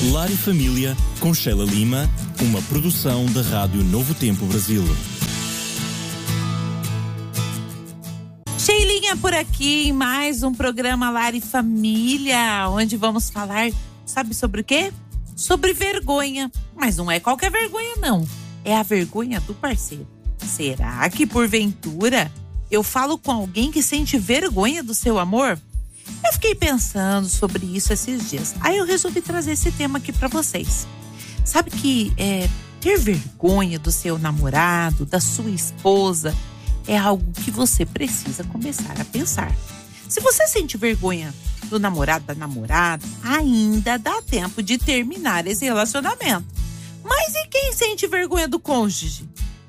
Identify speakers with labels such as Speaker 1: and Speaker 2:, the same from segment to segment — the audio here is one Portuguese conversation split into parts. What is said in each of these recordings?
Speaker 1: Lar e Família, com Sheila Lima, uma produção da Rádio Novo Tempo Brasil.
Speaker 2: Sheilinha por aqui em mais um programa Lar e Família, onde vamos falar, sabe sobre o quê? Sobre vergonha. Mas não é qualquer vergonha, não. É a vergonha do parceiro. Será que, porventura, eu falo com alguém que sente vergonha do seu amor? Eu fiquei pensando sobre isso esses dias. Aí eu resolvi trazer esse tema aqui pra vocês. Sabe que ter vergonha do seu namorado, da sua esposa, é algo que você precisa começar a pensar. Se você sente vergonha do namorado, da namorada, ainda dá tempo de terminar esse relacionamento. Mas e quem sente vergonha do cônjuge?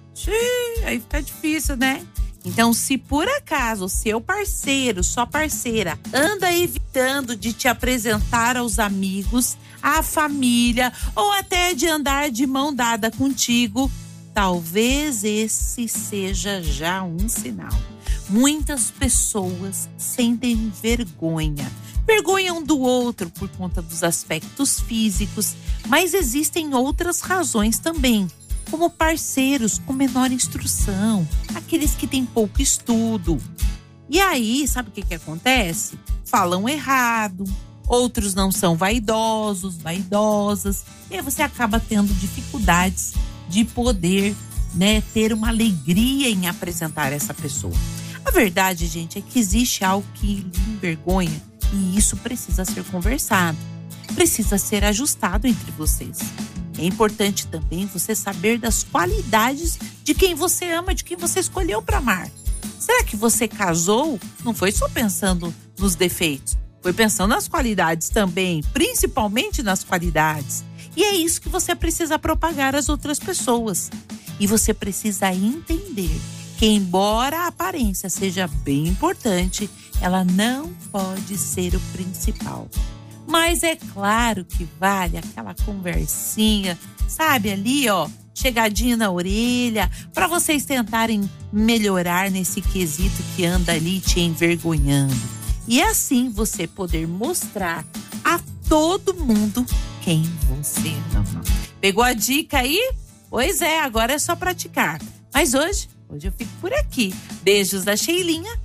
Speaker 2: Aí fica difícil, né? Então, se por acaso o seu parceiro, sua parceira, anda evitando de te apresentar aos amigos, à família, ou até de andar de mão dada contigo, talvez esse seja já um sinal. Muitas pessoas sentem vergonha. Vergonha um do outro por conta dos aspectos físicos, mas existem outras razões também, como parceiros com menor instrução, aqueles que têm pouco estudo. E aí, sabe o que acontece? Falam errado, outros não são vaidosos, vaidosas, e aí você acaba tendo dificuldades de poder, ter uma alegria em apresentar essa pessoa. A verdade, gente, é que existe algo que lhe envergonha e isso precisa ser conversado, precisa ser ajustado entre vocês. É importante também você saber das qualidades de quem você ama, de quem você escolheu para amar. Será que você casou? Não foi só pensando nos defeitos, foi pensando nas qualidades também, principalmente nas qualidades. E é isso que você precisa propagar às outras pessoas. E você precisa entender que, embora a aparência seja bem importante, ela não pode ser o principal. Mas é claro que vale aquela conversinha, sabe, ali, chegadinha na orelha, para vocês tentarem melhorar nesse quesito que anda ali te envergonhando. E assim você poder mostrar a todo mundo quem você ama. Pegou a dica aí? Pois é, agora é só praticar. Mas hoje eu fico por aqui. Beijos da Sheilinha.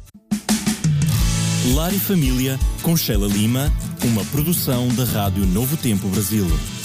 Speaker 1: Lar e Família, com Sheila Lima, uma produção da Rádio Novo Tempo Brasil.